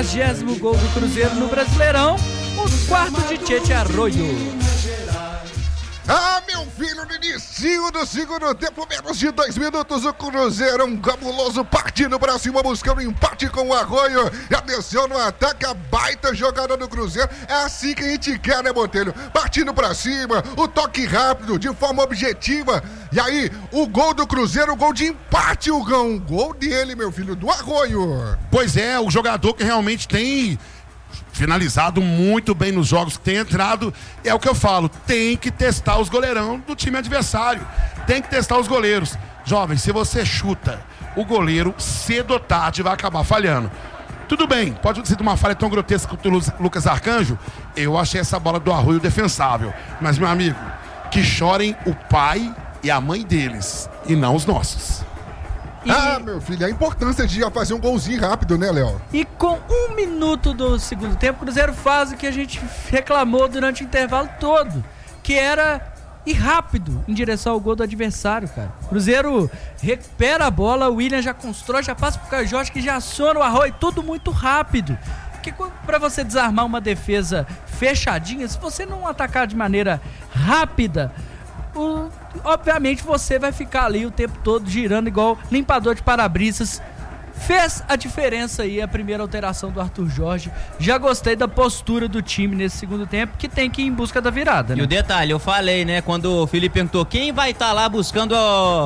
40º gol do Cruzeiro no Brasileirão, o quarto de Tchê Arroio. Ah, meu filho, no início do segundo tempo, menos de 2 minutos, o Cruzeiro, um cabuloso partindo pra cima, buscando empate com o Arroio. E atenção no ataque, a baita jogada do Cruzeiro. É assim que a gente quer, né, Botelho? Partindo pra cima, o toque rápido, de forma objetiva. E aí, o gol do Cruzeiro, o gol de empate, o gol dele, meu filho, do Arroio. Pois é, o jogador que realmente tem finalizado muito bem nos jogos que tem entrado, é o que eu falo, tem que testar os goleirão do time adversário, tem que testar os goleiros. Jovem, se você chuta o goleiro, cedo ou tarde vai acabar falhando. Tudo bem, pode ter sido uma falha tão grotesca quanto o Lucas Arcanjo, eu achei essa bola do Arroio defensável, mas meu amigo, que chorem o pai e a mãe deles, e não os nossos. Ah, meu filho, a importância de já fazer um golzinho rápido, né, Léo? E com 1 minuto do segundo tempo, o Cruzeiro faz o que a gente reclamou durante o intervalo todo, que era ir rápido em direção ao gol do adversário, cara. O Cruzeiro recupera a bola, o William já constrói, já passa pro Caio Jorge, que já aciona o Arroio, tudo muito rápido. Porque pra você desarmar uma defesa fechadinha, se você não atacar de maneira rápida, obviamente você vai ficar ali o tempo todo girando igual limpador de para-brisas. Fez a diferença aí a primeira alteração do Arthur Jorge. Já gostei da postura do time nesse segundo tempo, que tem que ir em busca da virada, né? E o detalhe, eu falei, né, quando o Felipe perguntou quem vai estar lá buscando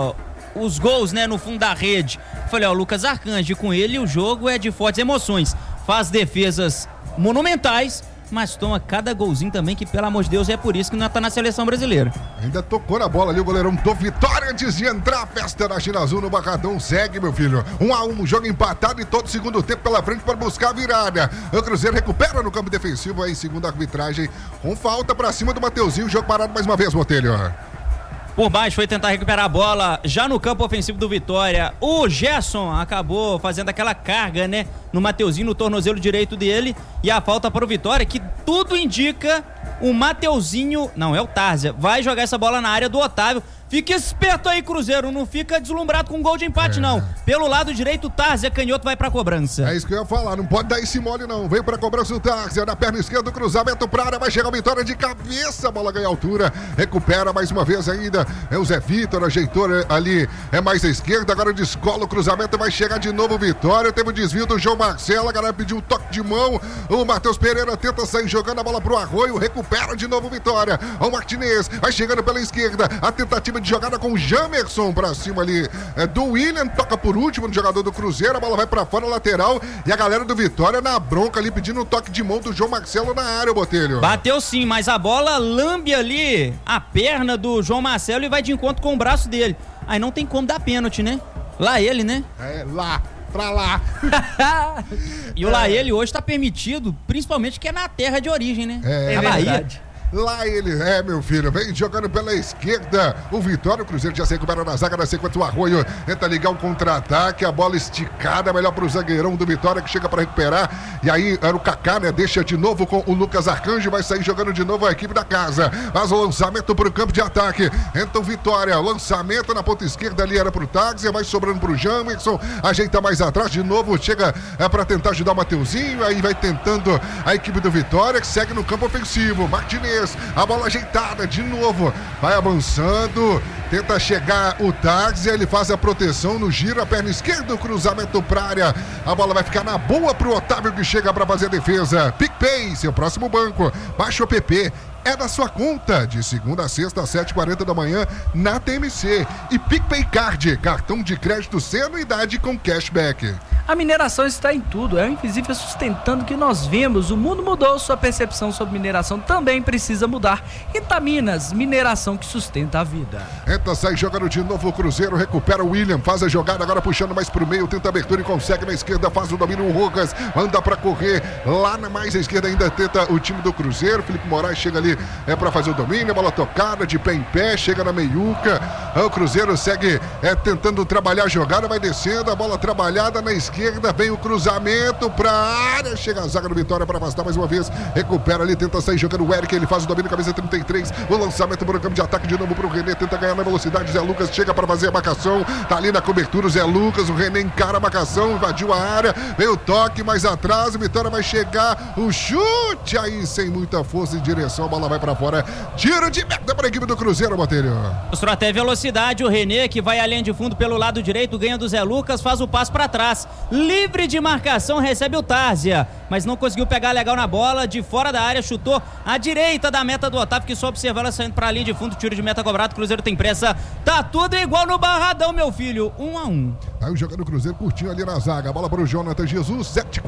os gols, né, no fundo da rede. Eu falei, o Lucas Arcanjo, com ele o jogo é de fortes emoções. Faz defesas monumentais, mas toma cada golzinho também, que pelo amor de Deus é por isso que não tá na seleção brasileira. Ainda tocou na bola ali o goleirão do Vitória antes de entrar. A festa da China Azul no Barradão segue, meu filho. 1-1, jogo empatado e todo segundo tempo pela frente para buscar a virada. O Cruzeiro recupera no campo defensivo aí, segundo a arbitragem, com falta pra cima do Mateuzinho. O jogo parado mais uma vez, Botelho. Por baixo foi tentar recuperar a bola já no campo ofensivo do Vitória. O Gerson acabou fazendo aquela carga, né, no Mateuzinho, no tornozelo direito dele, e a falta para o Vitória, que tudo indica o Mateuzinho, não, é o Tárzia, vai jogar essa bola na área do Otávio. Fica esperto aí, Cruzeiro, não fica deslumbrado com um gol de empate, não. Pelo lado direito, o Tárzia, canhoto, vai pra cobrança. É isso que eu ia falar, não pode dar esse mole, não. Vem pra cobrança o Tárzia, na perna esquerda, o cruzamento pra área, vai chegar a Vitória de cabeça, a bola ganha altura, recupera mais uma vez ainda, é o Zé Vitor, ajeitou ali, é mais à esquerda, agora descola o cruzamento, vai chegar de novo o Vitória, teve o desvio do João Marcelo, a galera pediu um toque de mão, o Matheus Pereira tenta sair jogando a bola pro Arroio, recupera de novo o Vitória, o Martinez vai chegando pela esquerda, a tentativa de jogada com o Jamerson pra cima ali do William, toca por último no jogador do Cruzeiro, a bola vai pra fora, lateral, e a galera do Vitória na bronca ali, pedindo um toque de mão do João Marcelo na área, o Botelho. Bateu sim, mas a bola lambe ali a perna do João Marcelo e vai de encontro com o braço dele. Aí não tem como dar pênalti, né? Lá ele, né? É, lá. Pra lá. E o lá ele hoje tá permitido, principalmente que é na terra de origem, né? É verdade. Lá ele meu filho, vem jogando pela esquerda, o Vitória, o Cruzeiro já se recupera na zaga, na sequência o Arroio tenta ligar um contra-ataque, a bola esticada, melhor pro zagueirão do Vitória que chega pra recuperar, e aí era o Kaká, né, deixa de novo com o Lucas Arcanjo, vai sair jogando de novo a equipe da casa, faz o lançamento pro campo de ataque, entra o Vitória, lançamento na ponta esquerda ali era pro Táxi, vai sobrando pro Jamerson, ajeita mais atrás, de novo chega pra tentar ajudar o Mateuzinho, aí vai tentando a equipe do Vitória que segue no campo ofensivo, Martinez, a bola ajeitada de novo, vai avançando, tenta chegar o Táxi, ele faz a proteção no giro, a perna esquerda, o cruzamento pra área, a bola vai ficar na boa pro Otávio que chega pra fazer a defesa. PicPay, seu próximo banco, baixa o PP, é da sua conta, de segunda a sexta às 7h40 da manhã na TMC. E PicPay Card, cartão de crédito sem anuidade com cashback. A mineração está em tudo, é o Invisível sustentando o que nós vemos. O mundo mudou, sua percepção sobre mineração também precisa mudar. Itaminas, mineração que sustenta a vida. Entra, sai jogando de novo o Cruzeiro, recupera o William, faz a jogada, agora puxando mais pro meio, tenta abertura e consegue na esquerda, faz o domínio o Rojas, anda pra correr, lá na mais à esquerda ainda tenta o time do Cruzeiro, Felipe Moraes chega ali pra fazer o domínio, a bola tocada, de pé em pé, chega na meiuca, o Cruzeiro segue tentando trabalhar a jogada, vai descendo, a bola trabalhada na esquerda, esquerda, vem o cruzamento pra área, chega a zaga do Vitória para afastar mais uma vez, recupera ali, tenta sair jogando o Eric, ele faz o domínio, camisa 33, o lançamento para o campo de ataque de novo pro René, tenta ganhar na velocidade, Zé Lucas chega para fazer a marcação, tá ali na cobertura o Zé Lucas, o René encara a marcação, invadiu a área, veio o toque mais atrás, o Vitória vai chegar, o chute aí sem muita força em direção, a bola vai para fora, tiro de meta para a equipe do Cruzeiro, Botelho. Mostrou até velocidade, o René que vai à linha de fundo pelo lado direito, ganha do Zé Lucas, faz o passe para trás, livre de marcação, recebe o Tárzia, mas não conseguiu pegar legal na bola, de fora da área, chutou à direita da meta do Otávio, que só observou ela saindo pra linha de fundo, tiro de meta cobrado, Cruzeiro tem pressa, tá tudo igual no Barradão, meu filho, 1-1. Aí o jogador do Cruzeiro curtinho ali na zaga, a bola para o Jonathan Jesus,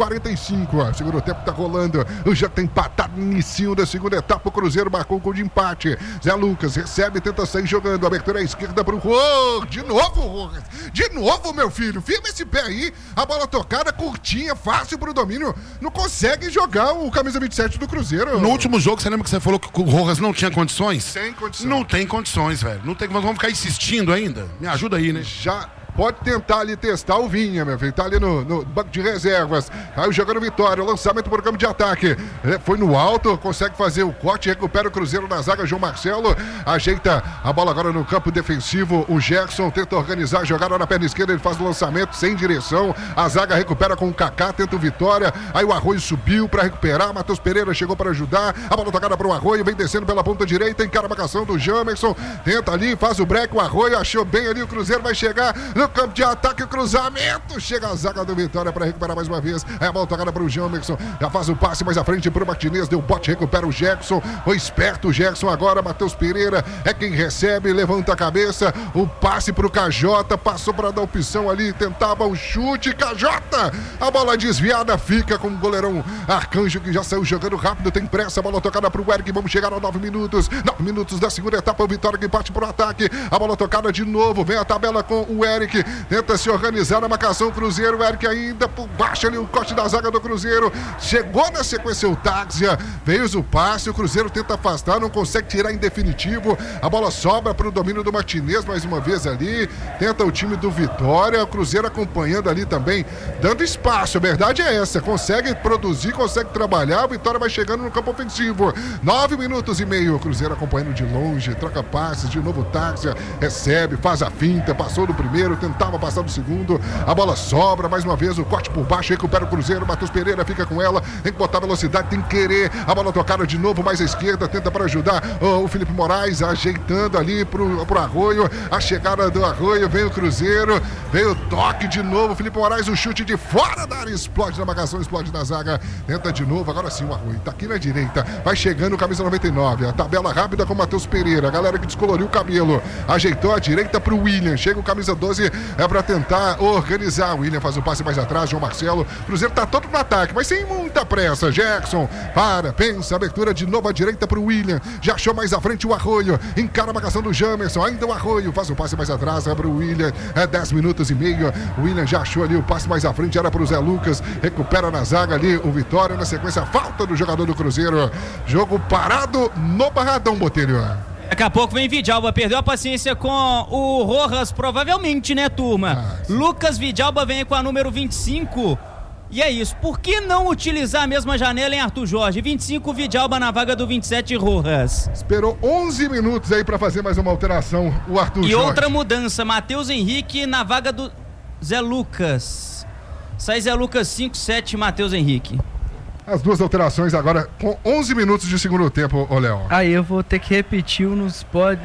7h45, segundo tempo tá rolando, o jogo tá empatado no início da segunda etapa, o Cruzeiro marcou um gol de empate, Zé Lucas recebe, tenta sair jogando, abertura à esquerda pro Rojas, de novo Rojas, de novo meu filho, firma esse pé aí, a bola tocada, curtinha, fácil pro domínio, não consegue jogar o camisa 27 do Cruzeiro. No último jogo, você lembra que você falou que o Rojas não tinha condições? Sem condições. Não tem condições, velho. Não tem, vamos ficar insistindo ainda? Me ajuda aí, né? Já pode tentar ali testar o Vinha, meu filho. Tá ali no banco de reservas. Aí jogando Vitória, o lançamento por campo de ataque. Foi no alto, consegue fazer o corte, recupera o Cruzeiro na zaga. João Marcelo ajeita a bola agora no campo defensivo. O Gerson tenta organizar a jogada na perna esquerda. Ele faz o lançamento sem direção. A zaga recupera com o Kaká, tenta o Vitória. Aí o Arroio subiu para recuperar. Matheus Pereira chegou para ajudar. A bola tocada para o Arroio, vem descendo pela ponta direita. Encara a marcação do Jamerson. Tenta ali, faz o break. O Arroio achou bem ali. O Cruzeiro vai chegar no campo de ataque, o cruzamento, chega a zaga do Vitória para recuperar mais uma vez, aí a bola tocada para o Jamerson, já faz o passe mais à frente para o Martinez, deu bote, recupera o Jackson, foi esperto o Jackson agora, Matheus Pereira é quem recebe, levanta a cabeça, o passe para o Cajota, passou para dar opção ali, tentava o chute, Cajota, a bola desviada, fica com o goleirão Arcanjo, que já saiu jogando rápido, tem pressa, a bola tocada para o Eric, vamos chegar a 9 minutos da segunda etapa, o Vitória que parte para o ataque, a bola tocada de novo, vem a tabela com o Eric, tenta se organizar na marcação Cruzeiro, o Eric ainda por baixo ali, o corte da zaga do Cruzeiro, chegou na sequência o Táxia, veio o passe, o Cruzeiro tenta afastar, não consegue tirar em definitivo, a bola sobra para o domínio do Martinez, mais uma vez ali, tenta o time do Vitória, o Cruzeiro acompanhando ali também, dando espaço, a verdade é essa, consegue produzir, consegue trabalhar, o Vitória vai chegando no campo ofensivo, 9 minutos e meio, o Cruzeiro acompanhando de longe, troca passes, de novo o Táxia, recebe, faz a finta, passou do primeiro, tentava passar do segundo, a bola sobra, mais uma vez o corte por baixo, recupera o Cruzeiro, Matheus Pereira fica com ela, tem que botar velocidade, tem que querer, a bola tocada de novo, mais à esquerda, tenta para ajudar o Felipe Moraes, ajeitando ali pro Arroio, a chegada do Arroio, vem o Cruzeiro, veio o toque de novo, Felipe Moraes, o chute de fora da área, explode na marcação, explode na zaga, tenta de novo, agora sim o Arroio, tá aqui na direita, vai chegando o camisa 99, a tabela rápida com o Matheus Pereira, a galera que descoloriu o cabelo, ajeitou a direita pro William, chega o camisa 12, para tentar organizar. O William faz o passe mais atrás, João Marcelo. Cruzeiro tá todo no ataque, mas sem muita pressa. Jackson pensa, abertura de novo à direita pro William. Já achou mais à frente o Arroio. Encara a marcação do Jamerson. Ainda o Arroio faz o passe mais atrás pro William. 10 minutos e meio. O William já achou ali o passe mais à frente. Era pro Zé Lucas. Recupera na zaga ali o Vitória. Na sequência, falta do jogador do Cruzeiro. Jogo parado no Barradão, Botelho. Daqui a pouco vem Vidalba, perdeu a paciência com o Rojas, provavelmente, né, turma? Lucas Vidalba vem com a número 25. E é isso. Por que não utilizar a mesma janela em Arthur Jorge? 25, Vidalba na vaga do 27, Rojas. Esperou 11 minutos aí pra fazer mais uma alteração, o Arthur Jorge. E outra mudança, Matheus Henrique na vaga do Zé Lucas. Sai Zé Lucas 5, 7, Matheus Henrique. As duas alterações agora com 11 minutos de segundo tempo, ô Léo. Aí eu vou ter que repetir o não se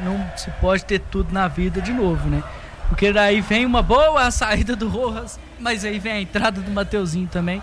pode ter tudo na vida de novo, né? Porque daí vem uma boa saída do Rojas, mas aí vem a entrada do Mateuzinho também.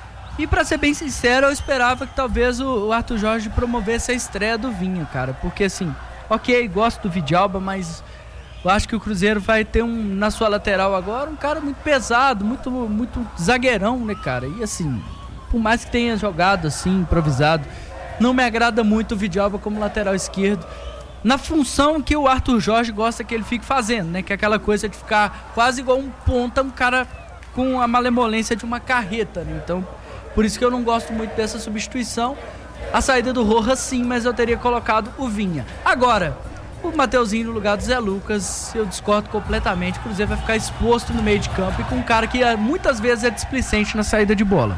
E pra ser bem sincero, eu esperava que talvez o Arthur Jorge promovesse a estreia do Vinha, cara. Porque assim, ok, gosto do Vidalba, mas eu acho que o Cruzeiro vai ter na sua lateral agora um cara muito pesado, muito zagueirão, né, cara? E assim, por mais que tenha jogado assim, improvisado, não me agrada muito o Vidalba como lateral esquerdo, na função que o Arthur Jorge gosta que ele fique fazendo, né? Que é aquela coisa de ficar quase igual um ponta, um cara com a malemolência de uma carreta, né? Então, por isso que eu não gosto muito dessa substituição. A saída do Rojas sim, mas eu teria colocado o Vinha. Agora, O Mateuzinho no lugar do Zé Lucas, eu discordo completamente. O Cruzeiro vai ficar exposto no meio de campo e com um cara que muitas vezes é displicente na saída de bola.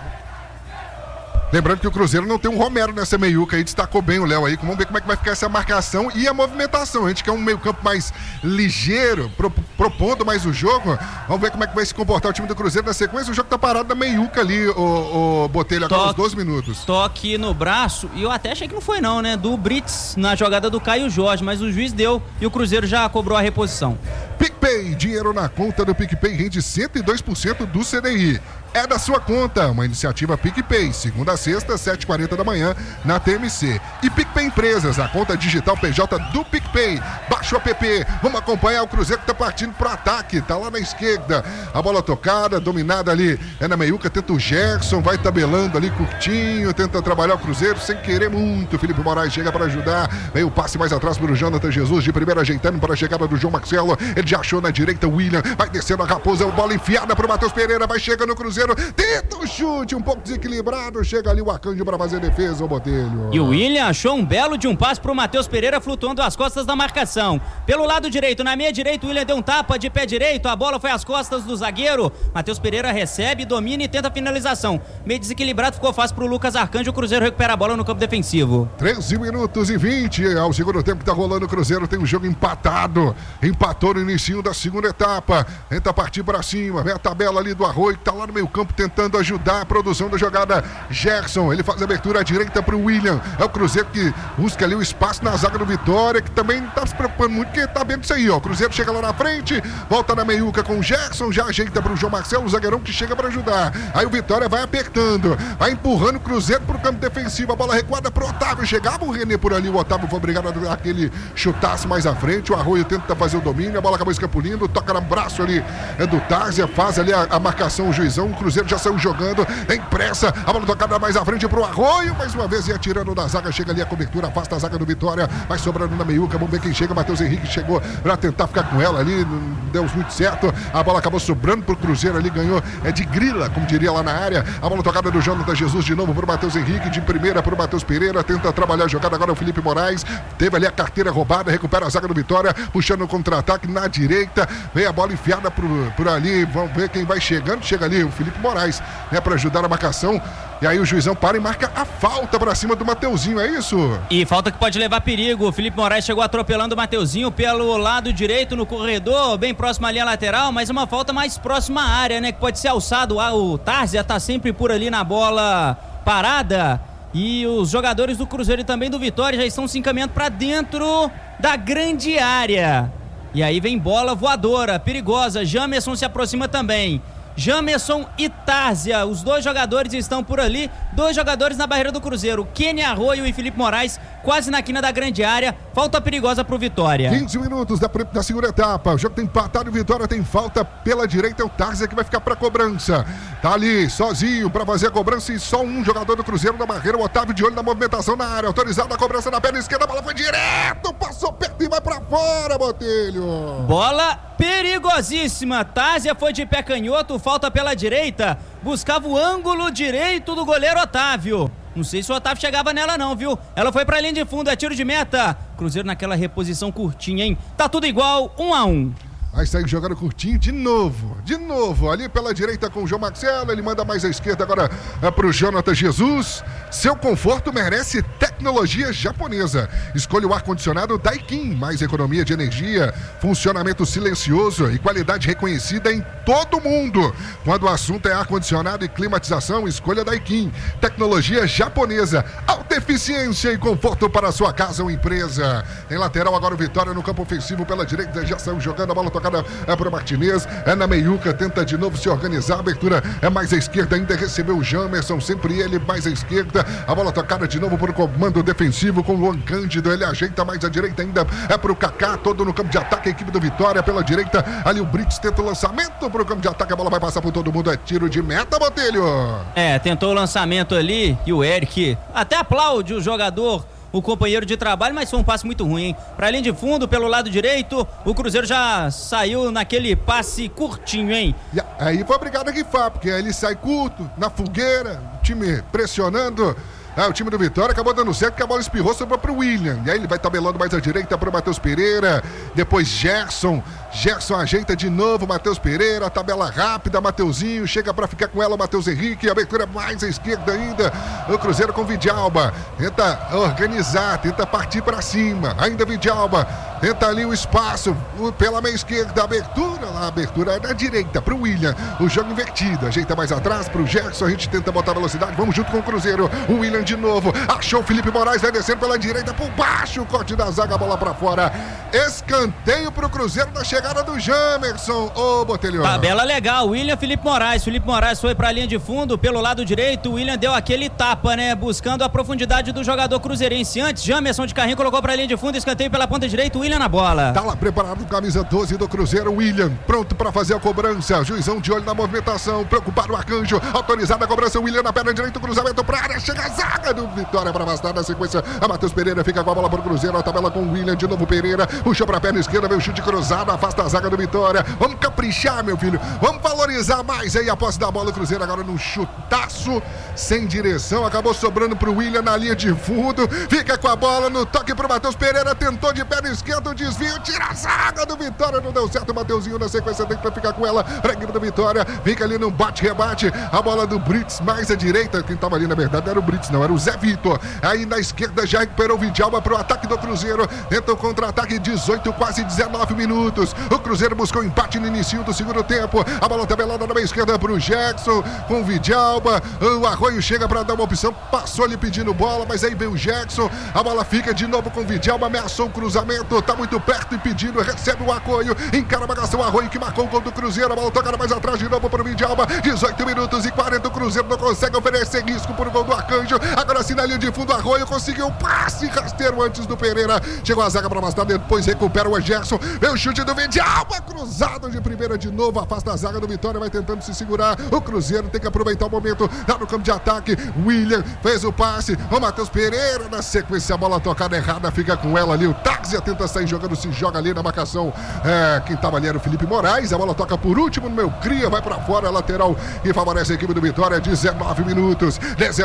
Lembrando que o Cruzeiro não tem um Romero nessa meiuca aí, destacou bem o Léo aí. Vamos ver como é que vai ficar essa marcação e a movimentação. A gente quer um meio campo mais ligeiro, propondo mais o jogo. Vamos ver como é que vai se comportar o time do Cruzeiro na sequência. O jogo tá parado na meiuca ali, o Botelho, agora uns 12 minutos. Toque no braço, e eu até achei que não foi não, né? Do Brits na jogada do Caio Jorge, mas o juiz deu e o Cruzeiro já cobrou a reposição. PicPay, dinheiro na conta do PicPay rende 102% do CDI. É da sua conta, uma iniciativa PicPay, segunda a sexta, 7h40 da manhã, na TMC. E PicPay Empresas, a conta digital PJ do PicPay. Baixa o app, vamos acompanhar o Cruzeiro que tá partindo pro ataque, tá lá na esquerda. A bola tocada, dominada ali, é na meiuca, tenta o Gerson, vai tabelando ali curtinho, tenta trabalhar o Cruzeiro sem querer muito. Felipe Moraes chega para ajudar, vem o passe mais atrás pro Jonathan Jesus, de primeira ajeitando para a chegada do João Marcelo, ele já achou na direita o William, vai descendo a Raposa, bola enfiada pro Matheus Pereira, vai chegando o Cruzeiro, tenta o chute, um pouco desequilibrado, chega ali o Arcanjo para fazer defesa, o Botelho. E o William achou um belo de um passe pro Matheus Pereira, flutuando às costas da marcação. Pelo lado direito, na meia direita, o William deu um tapa de pé direito, a bola foi às costas do zagueiro, Matheus Pereira recebe, domina e tenta a finalização. Meio desequilibrado, ficou fácil pro Lucas Arcanjo, o Cruzeiro recupera a bola no campo defensivo. 13 minutos e 20, ao segundo tempo que tá rolando o Cruzeiro, tem um jogo empatado, empatou no início da segunda etapa, tenta partir para cima, vem a tabela ali do Arroio, que tá lá no meio campo tentando ajudar a produção da jogada. Gerson, ele faz a abertura à direita pro William, é o Cruzeiro que busca ali o espaço na zaga do Vitória, que também não tá se preocupando muito, porque tá vendo isso aí, ó, o Cruzeiro chega lá na frente, volta na meiuca com o Gerson, já ajeita pro João Marcelo, o zagueirão que chega para ajudar, aí o Vitória vai apertando, vai empurrando o Cruzeiro pro campo defensivo, a bola recuada pro Otávio, chegava o René por ali, o Otávio foi obrigado a dar aquele chutaço mais à frente, o Arroio tenta fazer o domínio, a bola acabou escapulindo, toca no braço ali do Tárzia, faz ali a marcação, o juizão, o Cruzeiro já saiu jogando, em pressa, a bola tocada mais à frente pro Arroio, mais uma vez ia tirando da zaga, chega ali a cobertura, afasta a zaga do Vitória, vai sobrando na meiuca, vamos ver quem chega, Matheus Henrique chegou pra tentar ficar com ela ali, não deu muito certo, a bola acabou sobrando pro Cruzeiro ali, ganhou, de grila, como diria lá na área, a bola tocada do Jonathan Jesus de novo pro Matheus Henrique, de primeira pro Matheus Pereira, tenta trabalhar a jogada, agora o Felipe Moraes, teve ali a carteira roubada, recupera a zaga do Vitória, puxando o contra-ataque na direita, vem a bola enfiada por ali, vamos ver quem vai chegando, chega ali o Felipe Moraes, né, pra ajudar a marcação, e aí o juizão para e marca a falta pra cima do Mateuzinho, é isso? E falta que pode levar perigo, o Felipe Moraes chegou atropelando o Mateuzinho pelo lado direito no corredor, bem próximo à linha lateral, mas uma falta mais próxima à área, né, que pode ser alçado, o Tárzia tá sempre por ali na bola parada, e os jogadores do Cruzeiro e também do Vitória já estão se encaminhando pra dentro da grande área, e aí vem bola voadora, perigosa, Jamerson se aproxima também, Jamerson e Tárzia, os dois jogadores estão por ali, dois jogadores na barreira do Cruzeiro, Kenny Arroio e Felipe Moraes, quase na quina da grande área, falta perigosa pro Vitória. 15 minutos da segunda etapa, o jogo tem empatado, o Vitória tem falta pela direita, é o Tárzia que vai ficar pra cobrança, tá ali sozinho pra fazer a cobrança e só um jogador do Cruzeiro na barreira, o Otávio de olho na movimentação na área, autorizado a cobrança na perna esquerda, a bola foi direto, passou perto e vai pra fora, Botelho. Bola perigosíssima, Tárzia foi de pé canhoto, falta pela direita, buscava o ângulo direito do goleiro Otávio. Não sei se o Otávio chegava nela não, viu? Ela foi pra linha de fundo, é tiro de meta. Cruzeiro naquela reposição curtinha, hein? Tá tudo igual, 1-1. Vai sair jogando curtinho de novo, ali pela direita com o João Marcelo, ele manda mais à esquerda agora pro Jonathan Jesus, seu conforto merece tecnologia japonesa, escolha o ar-condicionado Daikin, mais economia de energia, funcionamento silencioso e qualidade reconhecida em todo mundo, quando o assunto é ar-condicionado e climatização, escolha Daikin, tecnologia japonesa, alta eficiência e conforto para a sua casa ou empresa. Em lateral agora o Vitória no campo ofensivo pela direita, já saiu jogando, a bola tocada para o Martinez, na meiuca, tenta de novo se organizar, a abertura é mais à esquerda, ainda recebeu o Jamerson, sempre ele mais à esquerda, a bola tocada de novo para o comando defensivo com o Luan Cândido, ele ajeita mais à direita ainda, para o Kaká, todo no campo de ataque, a equipe do Vitória pela direita, ali o Brits tenta o lançamento para o campo de ataque, a bola vai passar por todo mundo, é tiro de meta, Botelho. Tentou o lançamento ali e o Eric até aplaude o jogador, o companheiro de trabalho, mas foi um passe muito ruim, hein? Pra linha de fundo, pelo lado direito, o Cruzeiro já saiu naquele passe curtinho, hein? E aí foi obrigado a rifar, porque aí ele sai curto, na fogueira, o time pressionando, O time do Vitória acabou dando certo, porque a bola espirrou, sobrou pro William. E aí ele vai tabelando mais à direita pro Matheus Pereira. Depois Gerson ajeita de novo, Matheus Pereira, tabela rápida, Mateuzinho, chega pra ficar com ela o Matheus Henrique, abertura mais à esquerda ainda, o Cruzeiro com Vidalba, tenta organizar, tenta partir pra cima, ainda Vidalba, tenta ali o espaço, pela meia esquerda, abertura da direita pro William, o jogo invertido, ajeita mais atrás pro Gerson, a gente tenta botar velocidade, vamos junto com o Cruzeiro, o William de novo, achou o Felipe Moraes, vai descendo pela direita, por baixo, corte da zaga, a bola pra fora, escanteio pro Cruzeiro na chegada do Jamerson, ô Botelho. Tabela legal, William, Felipe Moraes foi pra linha de fundo, pelo lado direito, o William deu aquele tapa, né, buscando a profundidade do jogador cruzeirense. Antes, Jamerson de carrinho colocou pra linha de fundo, escanteio pela ponta direita, William na bola. Tá lá preparado, camisa 12 do Cruzeiro, William, pronto pra fazer a cobrança, juizão de olho na movimentação, preocupado o Arcanjo, autorizada a cobrança, William na perna direita, cruzamento pra área, chega a zaga do Vitória pra afastar na sequência, a Matheus Pereira fica com a bola pro Cruzeiro, a tabela com o William, de novo Pereira, puxou pra perna esquerda, veio o chute cruzado, afasta a zaga do Vitória, vamos caprichar, meu filho, vamos valorizar mais aí a posse da bola, o Cruzeiro agora num chutaço, sem direção, acabou sobrando pro William na linha de fundo, fica com a bola no toque pro Matheus Pereira, tentou de perna esquerda, o desvio, tira a zaga do Vitória, não deu certo, o Mateuzinho na sequência tem que ficar com ela, pra equipe do Vitória, fica ali no bate-rebate, a bola do Brits mais à direita, quem tava ali na verdade não era o Brits não, era o Zé Vitor, aí na esquerda já recuperou o Vidalba pro ataque do Cruzeiro, tenta o contra-ataque, 18, quase 19 minutos, o Cruzeiro buscou empate no início do segundo tempo, a bola tabelada na meia esquerda pro Jackson, com o Vidalba, o Arroio chega para dar uma opção, passou ali pedindo bola, mas aí vem o Jackson, a bola fica de novo com o Vidalba, ameaçou o cruzamento, tá muito perto e pedindo, recebe o Arroio, encara a marcação, o Arroio que marcou o gol do Cruzeiro, a bola tocada mais atrás de novo pro Vidalba, 18 minutos e 40, o Cruzeiro não consegue oferecer risco por gol do Arcanjo, agora sim na linha de fundo, o Arroio conseguiu um passe rasteiro antes do Pereira, chegou a zaga para afastar, depois recupera o Gerson, vem o chute do Vidalba, cruzado de primeira de novo, afasta a zaga do Vitória, vai tentando se segurar, o Cruzeiro tem que aproveitar o momento, tá no campo de ataque, William fez o passe, o Matheus Pereira na sequência, a bola tocada errada, fica com ela ali, o Táxia tenta sair jogando, se joga ali na marcação, quem tava ali era o Felipe Moraes, a bola toca por último no meu cria, vai pra fora, lateral e favorece a equipe do Vitória, 19 minutos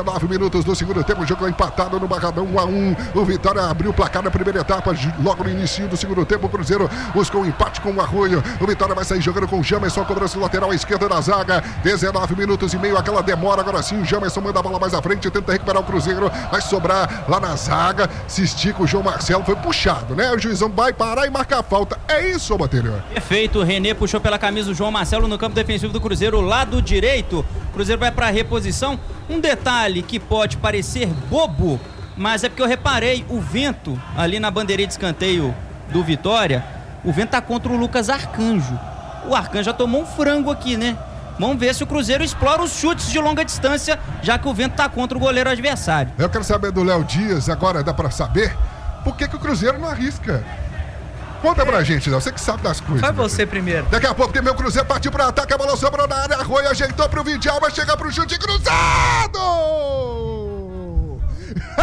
do segundo tempo, o jogo empatado no Barradão 1-1, o Vitória abriu o placar na primeira etapa, logo no início do segundo tempo, o Cruzeiro buscou um empate com o Arroio, o Vitória vai sair jogando com o Jamerson, cobrança lateral à esquerda da zaga, 19 minutos e meio, aquela demora, agora sim o Jamerson manda a bola mais à frente, tenta recuperar o Cruzeiro, vai sobrar lá na zaga, se estica o João Marcelo, foi puxado, né? O juizão vai parar e marcar a falta, é isso, Bateria? Perfeito, o René puxou pela camisa o João Marcelo no campo defensivo do Cruzeiro, lado direito, o Cruzeiro vai pra reposição, um detalhe que pode parecer bobo, mas é porque eu reparei, o vento ali na bandeirinha de escanteio do Vitória, o vento tá contra o Lucas Arcanjo. O Arcanjo já tomou um frango aqui, né? Vamos ver se o Cruzeiro explora os chutes de longa distância, já que o vento tá contra o goleiro adversário. Eu quero saber do Léo Dias, agora dá pra saber por que o Cruzeiro não arrisca. Conta pra gente, Léo, você que sabe das coisas. Vai você primeiro. Daqui a pouco tem meu Cruzeiro, partiu pro ataque, a bola sobrou na área, Arroio ajeitou pro Vidalba, chega pro chute cruzado!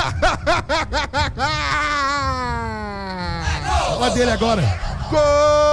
Fala dele agora. Gol!